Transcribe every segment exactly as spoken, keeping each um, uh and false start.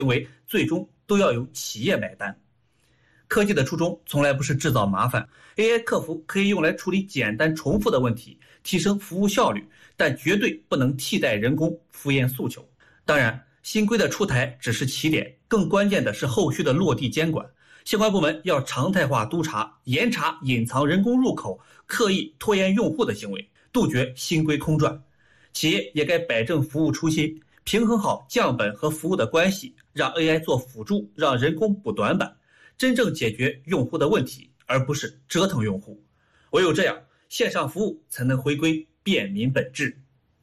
为最终都要由企业买单。科技的初衷从来不是制造麻烦 ，A I 客服可以用来处理简单重复的问题，提升服务效率，但绝对不能替代人工敷衍诉求。当然，新规的出台只是起点，更关键的是后续的落地监管。相关部门要常态化督查，严查隐藏人工入口、刻意拖延用户的行为，杜绝新规空转。企业也该摆正服务初心，平衡好降本和服务的关系，让 A I 做辅助，让人工补短板，真正解决用户的问题，而不是折腾用户。唯有这样，线上服务才能回归便民本质。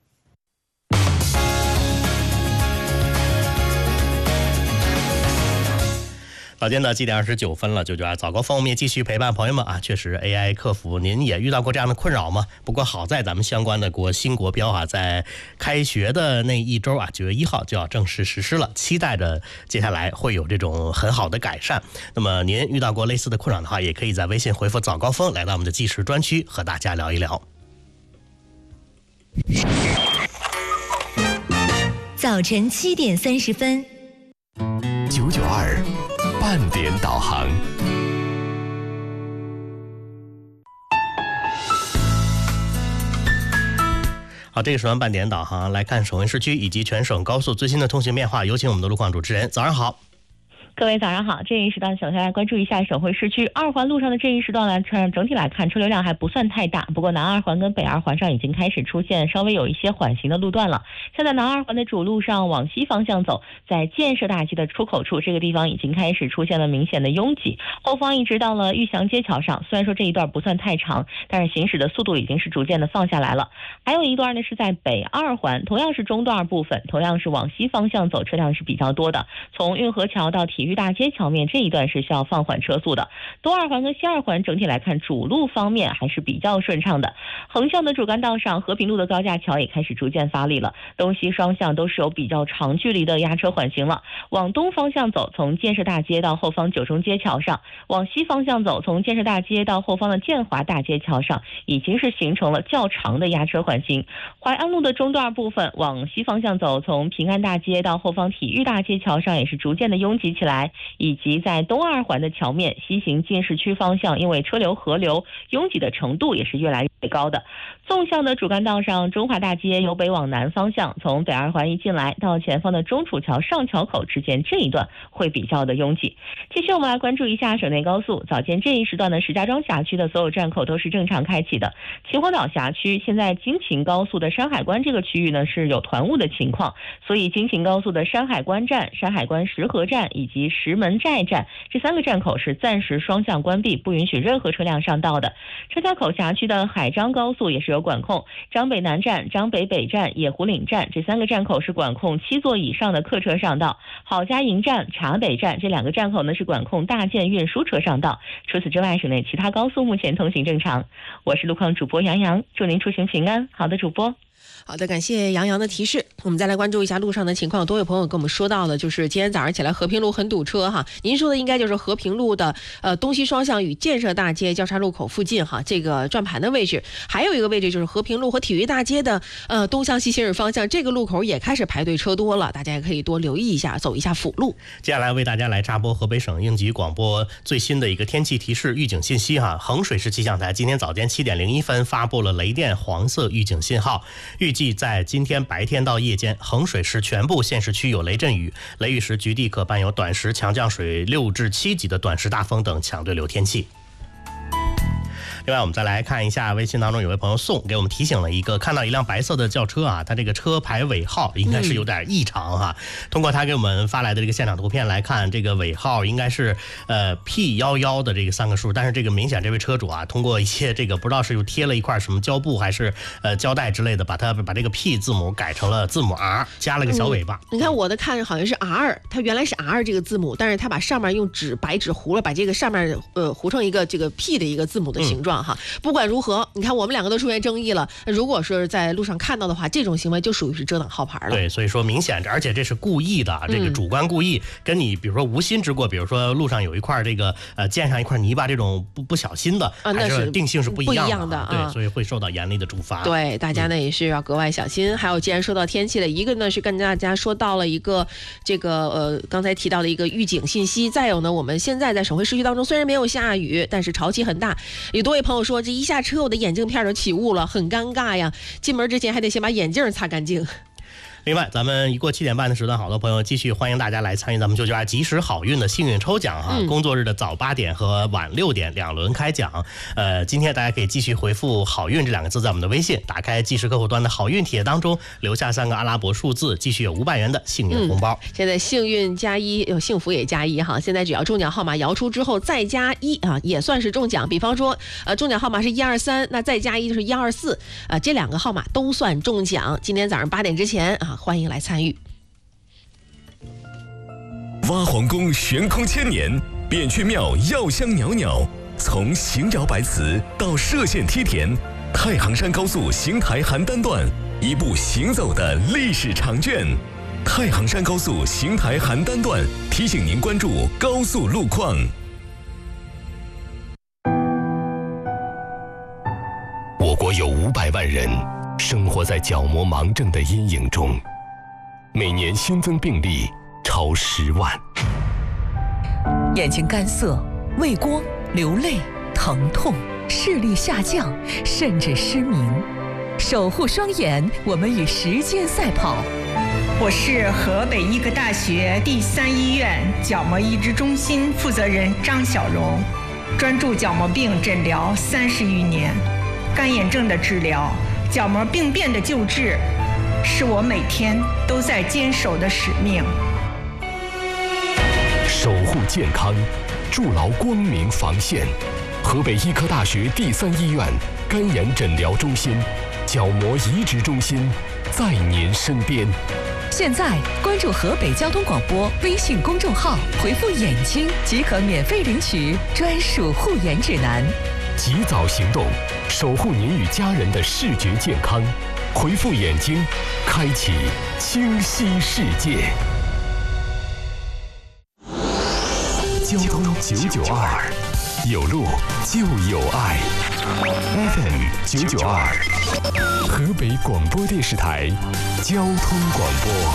早间的七点二十九分了，九九二早高峰，我们也继续陪伴朋友们啊。确实 A I 客服，您也遇到过这样的困扰吗？不过好在咱们相关的国新国标啊，在开学的那一周啊，九月一号就要正式实施了，期待着接下来会有这种很好的改善。那么您遇到过类似的困扰的话，也可以在微信回复早高峰来到我们的即时专区和大家聊一聊。 早晨七点三十分， 九九二半点导航。 好，这个时段半点导航来看省会市区以及全省高速最新的通行变化，有请我们的路况主持人，早上好。 各位早上好，这一时段首先来关注一下省会市区二环路上的这一时段来看，整体来看车流量还不算太大，不过南二环跟北二环上已经开始出现稍微有一些缓行的路段了。现在南二环的主路上往西方向走，在建设大街的出口处，这个地方已经开始出现了明显的拥挤，后方一直到了玉祥街桥上，虽然说这一段不算太长，但是行驶的速度已经是逐渐的放下来了。还有一段呢是在北二环，同样是中段部分，同样是往西方向走，车辆是比较多的，从运河桥到体育大街桥面这一段是需要放缓车速的。东二环跟西二环整体来看，主路方面还是比较顺畅的。横向的主干道上，和平路的高架桥也开始逐渐发力了，东西双向都是有比较长距离的压车缓行了。往东方向走，从建设大街到后方九中街桥上，往西方向走，从建设大街到后方的建华大街桥上，已经是形成了较长的压车缓行。淮安路的中段部分往西方向走，从平安大街到后方体育大街桥上也是逐渐的拥挤起来，以及在东二环的桥面西行进市区方向，因为车流河流拥挤的程度也是越来越高的。纵向的主干道上，中华大街由北往南方向，从北二环一进来到前方的中楚桥上桥口之间这一段会比较的拥挤。继续我们来关注一下省内高速，早间这一时段的石家庄辖区的所有站口都是正常开启的。秦皇岛辖区现在京秦高速的山海关这个区域呢是有团务的情况，所以京秦高速的山海关站、山海关石河站以及石门寨站这三个站口是暂时双向关闭，不允许任何车辆上道的。车家口辖区的海张高速也是有管控，张北南站、张北北站、野湖岭站这三个站口是管控七座以上的客车上道，郝家营站、茶北站这两个站口呢是管控大件运输车上道。除此之外，省内其他高速目前通行正常。我是路况主播杨洋，祝您出行平安。好的，主播。 好的，感谢杨洋的提示。我们再来关注一下路上的情况。多位朋友跟我们说到的，就是今天早上起来和平路很堵车哈。您说的应该就是和平路的呃东西双向与建设大街交叉路口附近哈，这个转盘的位置。还有一个位置就是和平路和体育大街的呃东向西行驶方向，这个路口也开始排队车多了，大家也可以多留意一下，走一下辅路。 接下来为大家来插播河北省应急广播最新的一个天气提示预警信息哈。衡水市气象台今天早间七点零一分发布了雷电黄色预警信号，预计在今天白天到夜间，衡水市全部县市区有雷阵雨，雷雨时局地可伴有短时强降水六至七级的短时大风等强对流天气。另外我们再来看一下，微信当中有位朋友送给我们提醒了一个，看到一辆白色的轿车啊，它这个车牌尾号应该是有点异常哈、嗯、通过他给我们发来的这个现场图片来看，这个尾号应该是呃 P 一一 的这个三个数，但是这个明显这位车主啊，通过一些这个不知道是又贴了一块什么胶布还是呃胶带之类的，把它把这个 P 字母改成了字母 R， 加了个小尾巴、 嗯、你看我的看好像是 R， 它原来是 R 这个字母，但是它把上面用纸白纸糊了，把这个上面呃糊成一个这个 P 的一个字母的形状、 况哈。不管如何，你看我们两个都出现争议了，如果是在路上看到的话，这种行为就属于是遮挡号牌了。 对，所以说明显，而且这是故意的，这个主观故意，跟你比如说无心之过，比如说路上有一块这个呃溅上一块泥巴这种不不小心的， 啊， 还是定性是不一样的， 不一样的啊， 对，所以会受到严厉的处罚。 对，大家呢也是要格外小心。还有，既然说到天气了，一个呢是跟大家说到了一个这个呃刚才提到的一个预警信息，再有呢，我们现在在省会市区当中虽然没有下雨，但是潮气很大。有多位朋友说，这一下车我的眼镜片就起雾了，很尴尬呀，进门之前还得先把眼镜擦干净。 另外，咱们一过七点半的时段，好多朋友继续欢迎大家来参与咱们九九二及时好运的幸运抽奖哈、嗯。工作日的早八点和晚六点两轮开奖。呃，今天大家可以继续回复“好运”这两个字在我们的微信，打开即时客户端的好运帖当中，留下三个阿拉伯数字，继续有五百元的幸运红包。 嗯、现在幸运加一，有幸福也加一哈。现在只要中奖号码摇出之后再加一啊，也算是中奖。比方说，呃，中奖号码是一二三，那再加一就是一二四啊，这两个号码都算中奖。今天早上八点之前啊。欢迎来参与。 挖皇宫悬空千年，扁鹊庙药香袅袅。从邢窑白瓷到歙县梯田，太行山高速邢台邯郸段，一部行走的历史长卷。太行山高速邢台邯郸段提醒您关注高速路况。我国有五百万人生活在角膜盲症的阴影中，每年新增病例超十万。 眼睛干涩、畏光、流泪、疼痛、视力下降，甚至失明。守护双眼，我们与时间赛跑。 我是河北医科大学第三医院角膜移植中心负责人张小荣，专注角膜病诊疗三十余年，干眼症的治疗、角膜病变的救治，是我每天都在坚守的使命。 守护健康，筑牢光明防线。河北医科大学第三医院干眼诊疗中心、角膜移植中心在您身边。 现在关注河北交通广播微信公众号，回复眼睛即可免费领取专属护眼指南。 及早行动，守护您与家人的视觉健康。回复眼睛，开启清晰世界。交通九九二，有路就有爱。F M 九九二，河北广播电视台交通广播。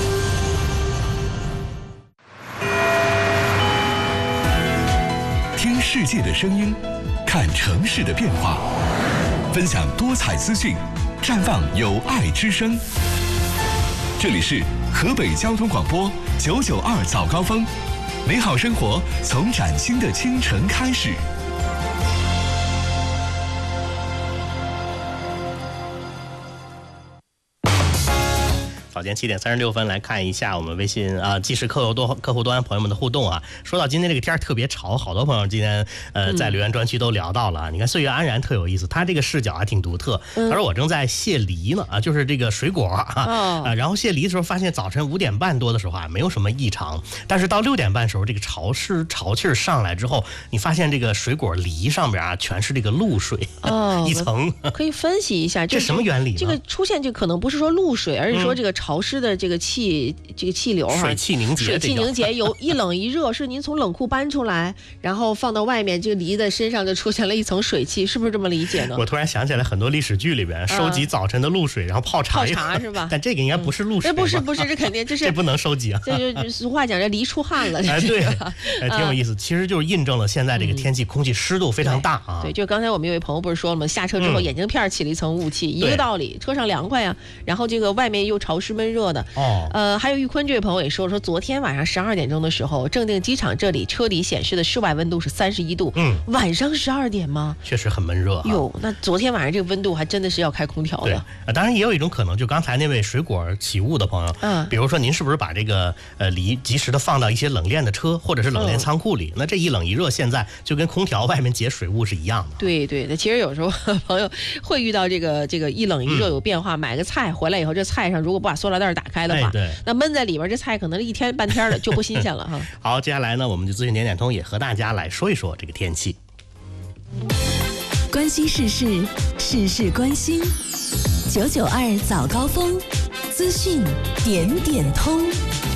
听世界的声音，看城市的变化，分享多彩资讯，绽放有爱之声。这里是河北交通广播九九二早高峰，美好生活从崭新的清晨开始。 早间七点三十六分，来看一下我们微信啊，即时客户端客户端朋友们的互动啊。说到今天这个天特别潮，好多朋友今天呃在留言专区都聊到了。你看岁月安然特有意思，他这个视角还挺独特。他说我正在卸梨呢啊，就是这个水果啊，啊然后卸梨的时候发现早晨五点半多的时候啊没有什么异常，但是到六点半的时候这个潮湿潮气上来之后，你发现这个水果梨上边啊全是这个露水哦， 一层。 可以分析一下这什么原理呢？ 这个出现这可能不是说露水，而是说这个潮湿的这个气、嗯、这个气流哈， 水汽凝结， 水汽凝结有一冷一热，是您从冷库搬出来，然后放到外面，这个梨的身上就出现了一层水汽，是不是这么理解呢？ 我突然想起来很多历史剧里边、嗯、收集早晨的露水，然后泡茶， 泡茶是吧？ 但这个应该不是露水、 嗯，不是不是，这肯定这是这不能收集啊！ 这就俗话讲，这梨出汗了。 哎，对，哎，挺有意思。嗯、其实就是印证了现在这个天气空气湿度非常大啊。 对，对就刚才我们有位朋友不是说了吗？下车之后眼镜片起了一层雾气，嗯、一个道理，车上凉快呀、啊，然后这个外面又潮湿闷热的。哦，呃，还有玉坤这位朋友也说说，昨天晚上十二点钟的时候，正定机场这里车里显示的室外温度是三十一度。嗯，晚上十二点吗？ 确实很闷热、啊。 哟，那昨天晚上这个温度还真的是要开空调的。 对，呃、当然也有一种可能，就刚才那位水果起雾的朋友，嗯，比如说您是不是把这个呃梨及时的放到一些冷链的车或者是冷链仓库里？嗯、那这一冷一热，现在就跟空调外面结水雾是一样的。 对对，那其实有时候朋友会遇到这个这个一冷一热有变化，嗯、买个菜回来以后，这菜上如果不把塑料袋打开的话，哎、对，那闷在里边，这菜可能一天半天的就不新鲜了哈。 好，接下来呢，我们就资讯点点通，也和大家来说一说这个天气。 关心世事，事事关心。九九二早高峰，资讯点点通。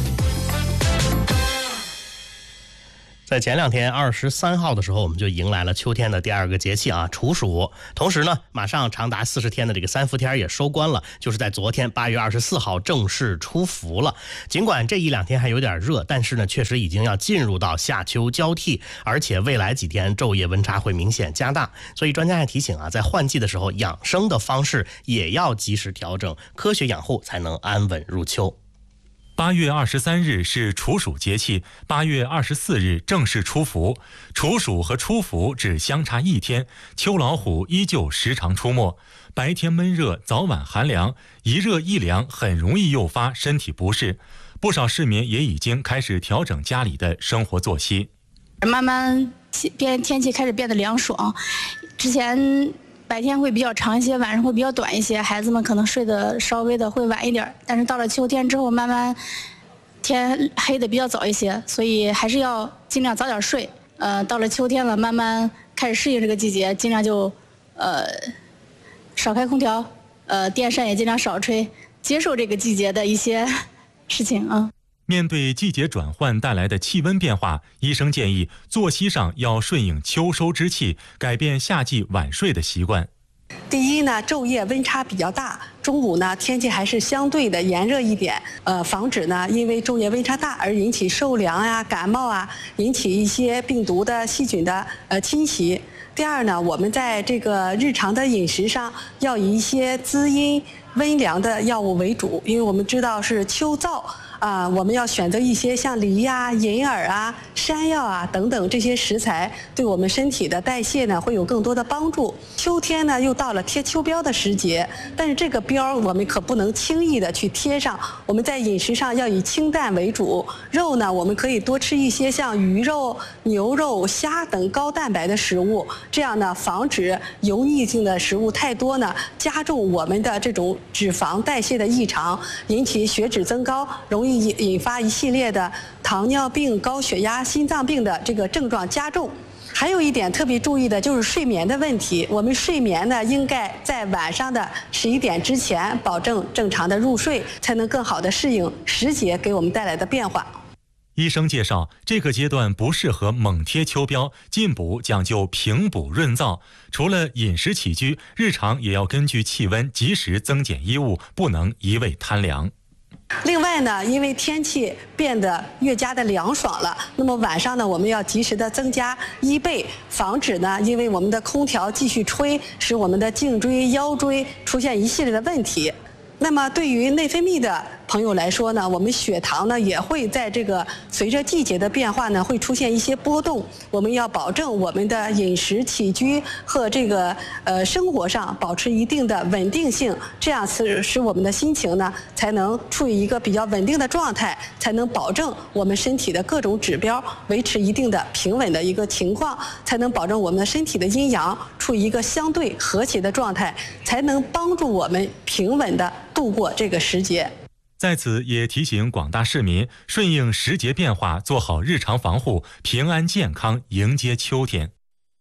在前两天二十三号的时候，我们就迎来了秋天的第二个节气啊，处暑。同时呢，马上长达四十天的这个三伏天也收官了，就是在昨天八月二十四号正式出伏了。尽管这一两天还有点热，但是呢，确实已经要进入到夏秋交替，而且未来几天昼夜温差会明显加大。所以专家也提醒啊，在换季的时候，养生的方式也要及时调整，科学养护才能安稳入秋。 八月二十三日是处暑节气，八月二十四日正式出伏。处暑和出伏只相差一天，秋老虎依旧时常出没。白天闷热，早晚寒凉，一热一凉很容易诱发身体不适。不少市民也已经开始调整家里的生活作息。 慢慢变天气开始变得凉爽，之前白天会比较长一些，晚上会比较短一些，孩子们可能睡得稍微的会晚一点，但是到了秋天之后，慢慢天黑的比较早一些，所以还是要尽量早点睡。呃，到了秋天了，慢慢开始适应这个季节，尽量就呃少开空调，呃电扇也尽量少吹，接受这个季节的一些事情啊。 面对季节转换带来的气温变化，医生建议作息上要顺应秋收之气，改变夏季晚睡的习惯。 第一呢，昼夜温差比较大，中午呢天气还是相对的炎热一点，呃，防止呢因为昼夜温差大而引起受凉啊、感冒啊，引起一些病毒的细菌的呃侵袭。第二呢，我们在这个日常的饮食上要以一些滋阴温凉的药物为主，因为我们知道是秋燥。啊、呃，我们要选择一些像梨呀、银耳啊、山药啊等等这些食材，对我们身体的代谢呢会有更多的帮助。秋天呢又到了贴秋膘的时节，但是这个膘我们可不能轻易的去贴上。我们在饮食上要以清淡为主，肉呢我们可以多吃一些像鱼肉、牛肉、虾等高蛋白的食物，这样呢防止油腻性的食物太多呢，加重我们的这种脂肪代谢的异常，引起血脂增高，容易引发一系列的糖尿病、高血压、心脏病的这个症状加重。还有一点特别注意的就是睡眠的问题，我们睡眠呢应该在晚上的十一点之前保证正常的入睡，才能更好的适应时节给我们带来的变化。 医生介绍，这个阶段不适合猛贴秋膘，进补讲究平补润燥。除了饮食起居，日常也要根据气温及时增减衣物，不能一味贪凉。 另外呢，因为天气变得越加的凉爽了，那么晚上呢，我们要及时的增加衣被，防止呢，因为我们的空调继续吹，使我们的颈椎、腰椎出现一系列的问题。那么对于内分泌的朋友来说呢，我们血糖呢也会在这个随着季节的变化呢会出现一些波动，我们要保证我们的饮食起居和这个呃生活上保持一定的稳定性，这样使使我们的心情呢才能处于一个比较稳定的状态，才能保证我们身体的各种指标维持一定的平稳的一个情况，才能保证我们的身体的阴阳处于一个相对和谐的状态，才能帮助我们平稳的度过这个时节。 在此也提醒广大市民，顺应时节变化，做好日常防护，平安健康迎接秋天。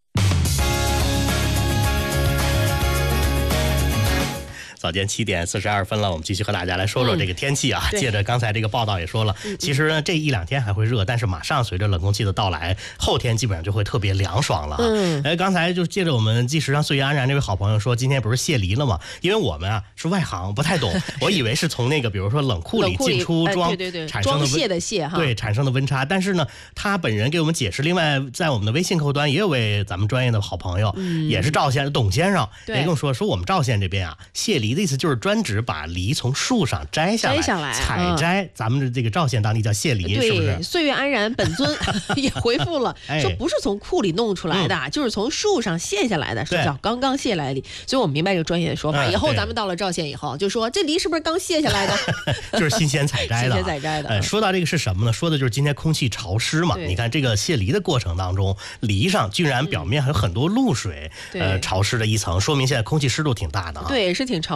早间七点四十二分了，我们继续和大家来说说这个天气啊。嗯、借着刚才这个报道也说了，嗯、其实呢这一两天还会热，但是马上随着冷空气的到来，后天基本上就会特别凉爽了。嗯，哎，刚才就借着我们纪实上岁月安然这位好朋友说，今天不是卸梨了吗？因为我们啊是外行，不太懂，我以为是从那个比如说冷库里进出装、呃、对对对产生的装卸的卸哈， 对产生的温差。但是呢，他本人给我们解释，另外在我们的微信客户端也有位咱们专业的好朋友，嗯、也是赵先生董先生，也跟我说说我们赵县这边啊，卸梨的意思就是专指把梨从树上摘下来， 摘下来采摘、嗯。咱们的这个赵县当地叫卸梨，是不是？ 岁月安然本尊也回复了，哎、说不是从库里弄出来的，嗯、就是从树上卸下来的，是叫刚刚卸来的梨。所以我们明白这个专业的说法。嗯、以后咱们到了赵县以后，就说这梨是不是刚卸下来的？ 就是新鲜采摘的。 新鲜采摘的。 呃，说到这个是什么呢？说的就是今天空气潮湿嘛。你看这个卸梨的过程当中，梨上居然表面还有很多露水，嗯、呃，潮湿的一层，说明现在空气湿度挺大的啊。 对，是挺潮湿。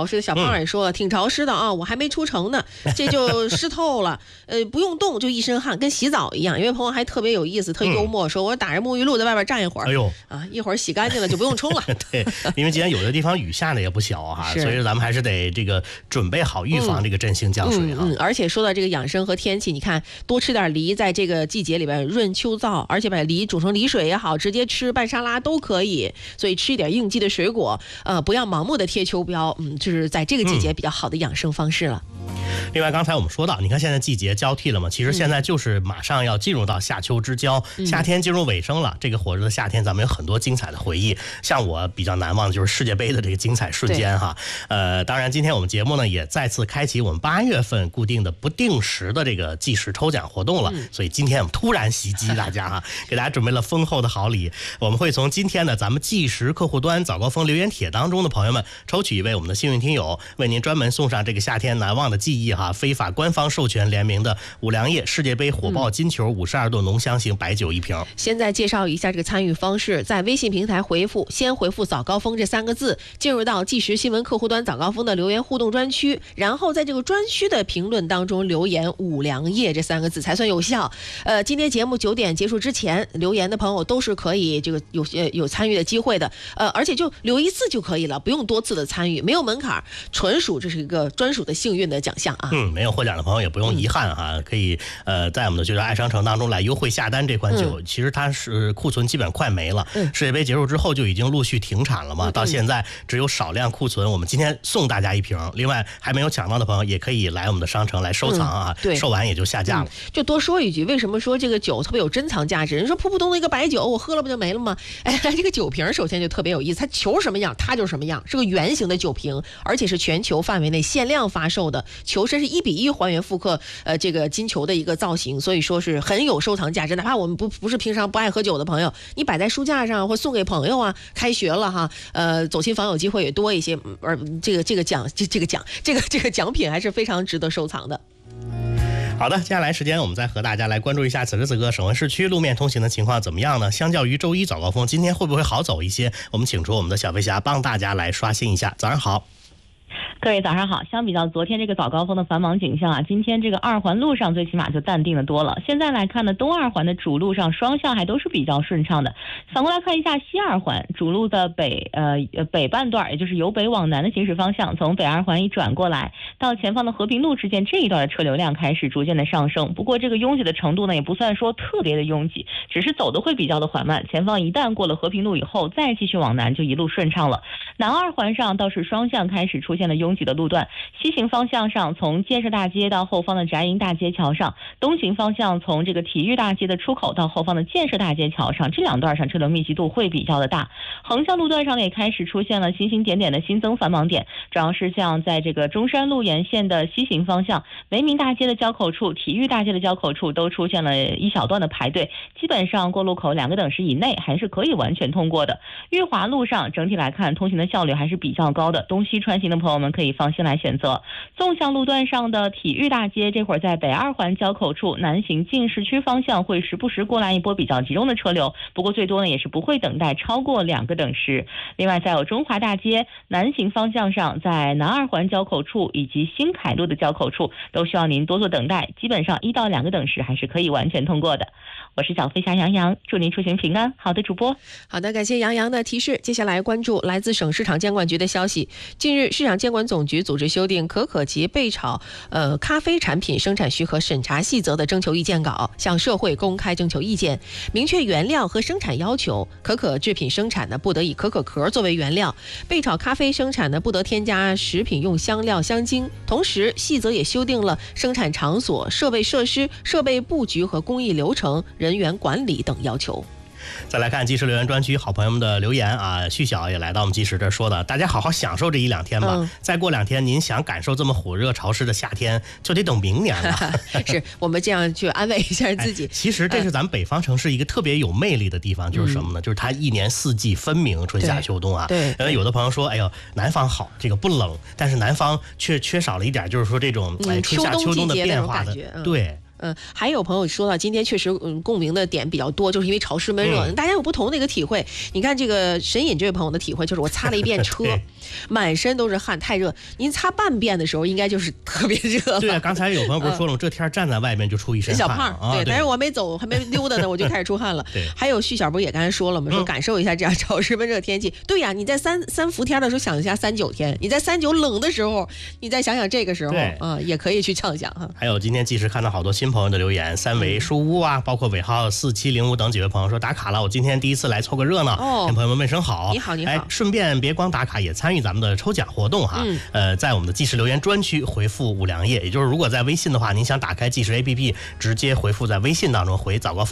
潮湿的。小胖也说了、嗯、挺潮湿的啊，我还没出城呢，这就湿透了。呃，不用动就一身汗，跟洗澡一样。有位朋友还特别有意思，特幽默，说我打着沐浴露在外边站一会儿， 哎呦啊，一会儿洗干净了就不用冲了。 对，因为今天有的地方雨下的也不小哈，所以咱们还是得这个准备好预防这个阵性降水哈、 嗯嗯嗯。而且说到这个养生和天气，你看多吃点梨，在这个季节里边润秋燥，而且把梨煮成梨水也好，直接吃拌沙拉都可以。所以吃一点应季的水果，呃，不要盲目的贴秋膘，嗯，就是在这个季节比较好的养生方式了。 另外，刚才我们说到，你看现在季节交替了嘛，其实现在就是马上要进入到夏秋之交，嗯、夏天进入尾声了。这个火热的夏天，咱们有很多精彩的回忆。像我比较难忘的就是世界杯的这个精彩瞬间哈。呃，当然今天我们节目呢也再次开启我们八月份固定的不定时的这个计时抽奖活动了。嗯、所以今天我们突然袭击大家哈，给大家准备了丰厚的好礼。我们会从今天的咱们计时客户端早高峰留言帖当中的朋友们抽取一位我们的幸运听友，为您专门送上这个夏天难忘的记忆哈。非法官方授权联名的五粮液世界杯火爆金球五十二度浓香型白酒一瓶。 现在介绍一下这个参与方式，在微信平台回复先回复早高峰这三个字，进入到即时新闻客户端早高峰的留言互动专区，然后在这个专区的评论当中留言五粮液这三个字才算有效。呃，今天节目九点结束之前留言的朋友都是可以这个有呃有参与的机会的，呃，而且就留一次就可以了，不用多次的参与，没有门槛，纯属这是一个专属的幸运的奖项啊。 嗯，没有获奖的朋友也不用遗憾哈、嗯，可以呃在我们的这个爱商城当中来优惠下单这款酒、嗯。其实它是库存基本快没了，嗯、世界杯结束之后就已经陆续停产了嘛，嗯、到现在只有少量库存。我们今天送大家一瓶，另外还没有抢到的朋友也可以来我们的商城来收藏啊， 嗯、对， 售完也就下架了、嗯。 就多说一句，为什么说这个酒特别有珍藏价值？人说普普通通一个白酒，我喝了不就没了吗？哎，这个酒瓶首先就特别有意思，它球什么样，它就是什么样，是个圆形的酒瓶，而且是全球范围内限量发售的，球身是一比一还原复刻呃这个金球的一个造型，所以说是很有收藏价值。哪怕我们不不是平常不爱喝酒的朋友，你摆在书架上或送给朋友啊，开学了哈，呃走亲访友机会也多一些，而这个这个奖这这个奖这个这个奖品还是非常值得收藏的。 好的，接下来时间我们再和大家来关注一下此时此刻省会市区路面通行的情况怎么样呢？相较于周一早高峰，今天会不会好走一些？我们请出我们的小飞侠帮大家来刷新一下。早上好。 各位早上好，相比较昨天这个早高峰的繁忙景象啊，今天这个二环路上最起码就淡定的多了。现在来看呢，东二环的主路上双向还都是比较顺畅的。反过来看一下西二环主路的北呃北半段，也就是由北往南的行驶方向，从北二环一转过来到前方的和平路之间这一段的车流量开始逐渐的上升。不过这个拥挤的程度呢，也不算说特别的拥挤，只是走的会比较的缓慢。前方一旦过了和平路以后，再继续往南就一路顺畅了。南二环上倒是双向开始出现了拥挤的路段，西行方向上从建设大街到后方的翟营大街桥上，东行方向从这个体育大街的出口到后方的建设大街桥上，这两段上车流密集度会比较的大。横向路段上呢也开始出现了星星点点的新增繁忙点，主要是像在这个中山路沿线的西行方向，维民大街的交口处、体育大街的交口处都出现了一小段的排队，基本上过路口两个等时以内还是可以完全通过的。裕华路上整体来看通行的效率还是比较高的，东西穿行的朋友们可以放心来选择。纵向路段上的体育大街，这会儿在北二环交口处南行进市区方向会时不时过来一波比较集中的车流，不过最多呢也是不会等待超过两个等时。另外再有中华大街南行方向上，在南二环交口处以及新凯路的交口处都需要您多做等待，基本上一到两个等时还是可以完全通过的。我是小飞侠杨洋，祝您出行平安。好的，主播。 好的，感谢杨洋的提示。接下来关注来自省市场监管局的消息。近日，市场监管总局组织修订可可及焙炒呃咖啡产品生产许可审查细则的征求意见稿，向社会公开征求意见，明确原料和生产要求。可可制品生产呢，不得以可可壳作为原料；焙炒咖啡生产呢，不得添加食品用香料、香精。同时，细则也修订了生产场所、设备设施、设备布局和工艺流程、人员管理等要求。 再来看即时留言专区好朋友们的留言啊，旭晓也来到我们即时这说的，大家好好享受这一两天吧、嗯、再过两天您想感受这么火热潮湿的夏天就得等明年了是我们这样去安慰一下自己、 哎、其实这是咱们北方城市一个特别有魅力的地方、嗯、就是什么呢，就是它一年四季分明，春夏秋冬啊。 对， 呃，有的朋友说哎呦南方好，这个不冷，但是南方却缺少了一点，就是说这种、哎、春夏秋冬的变化的、嗯、对。 嗯，还有朋友说到今天确实嗯共鸣的点比较多，就是因为潮湿闷热、嗯、大家有不同的一个体会。你看这个神隐这位朋友的体会就是我擦了一遍车满身都是汗，太热。您擦半遍的时候，应该就是特别热了。 对啊，刚才有朋友不是说了，这天站在外面就出一身汗。 小胖， 啊、 对，但是我没走，还没溜达呢，我就开始出汗了。 对， 还有旭晓不是也刚才说了吗？说感受一下这样潮湿闷热天气。嗯、对呀、啊，你在三三伏天的时候想一下三九天，你在三九冷的时候，你再想想这个时候，啊、嗯，也可以去畅想哈。 还有今天即时看到好多新朋友的留言，三维书屋啊，包括尾号四七零五等几位朋友说打卡了，我今天第一次来凑个热闹， 哦、 跟朋友们问声好。 你好，你好。 哎，顺便别光打卡，也参与咱们的抽奖活动哈。嗯、呃，在我们的即时留言专区回复五粮液，也就是如果在微信的话，您想打开即时 A P P， 直接回复在微信当中回早高峰。